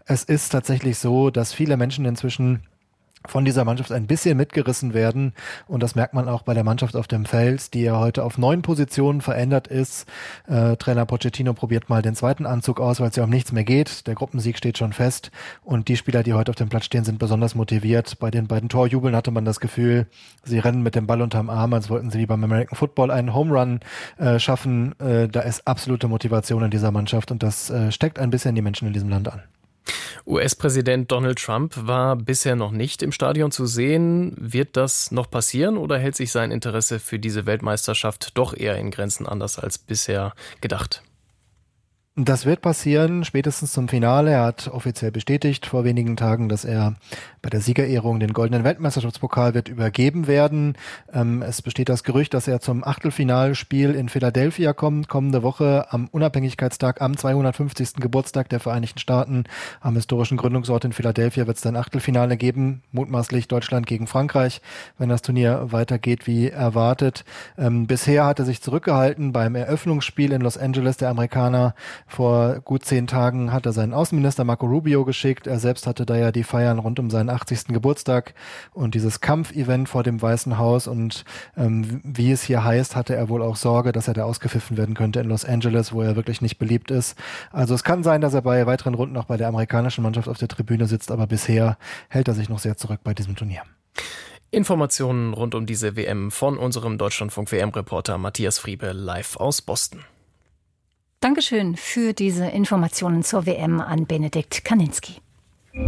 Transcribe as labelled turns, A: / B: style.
A: Es ist tatsächlich so, dass viele Menschen inzwischen von dieser Mannschaft ein bisschen mitgerissen werden. Und das merkt man auch bei der Mannschaft auf dem Feld, die ja heute auf 9 Positionen verändert ist. Trainer Pochettino probiert mal den zweiten Anzug aus, weil es ja um nichts mehr geht. Der Gruppensieg steht schon fest. Und die Spieler, die heute auf dem Platz stehen, sind besonders motiviert. Bei den beiden Torjubeln hatte man das Gefühl, sie rennen mit dem Ball unterm Arm, als wollten sie wie beim American Football einen Home Run schaffen. Da ist absolute Motivation in dieser Mannschaft und das steckt ein bisschen die Menschen in diesem Land an.
B: US-Präsident Donald Trump war bisher noch nicht im Stadion zu sehen. Wird das noch passieren oder hält sich sein Interesse für diese Weltmeisterschaft doch eher in Grenzen, anders als bisher gedacht?
A: Das wird passieren, spätestens zum Finale. Er hat offiziell bestätigt vor wenigen Tagen, dass er bei der Siegerehrung den goldenen Weltmeisterschaftspokal wird übergeben werden. Es besteht das Gerücht, dass er zum Achtelfinalspiel in Philadelphia kommt, kommende Woche am Unabhängigkeitstag, am 250. Geburtstag der Vereinigten Staaten. Am historischen Gründungsort in Philadelphia wird es dann Achtelfinale geben, mutmaßlich Deutschland gegen Frankreich, wenn das Turnier weitergeht wie erwartet. Bisher hat er sich zurückgehalten beim Eröffnungsspiel in Los Angeles, der Amerikaner. Vor gut 10 Tagen hat er seinen Außenminister Marco Rubio geschickt. Er selbst hatte da ja die Feiern rund um seinen 80. Geburtstag und dieses Kampfevent vor dem Weißen Haus. Und wie es hier heißt, hatte er wohl auch Sorge, dass er da ausgepfiffen werden könnte in Los Angeles, wo er wirklich nicht beliebt ist. Also es kann sein, dass er bei weiteren Runden auch bei der amerikanischen Mannschaft auf der Tribüne sitzt, aber bisher hält er sich noch sehr zurück bei diesem Turnier.
B: Informationen rund um diese WM von unserem Deutschlandfunk-WM-Reporter Matthias Friebe live aus Boston.
C: Dankeschön für diese Informationen zur WM an Benedikt Kaninski.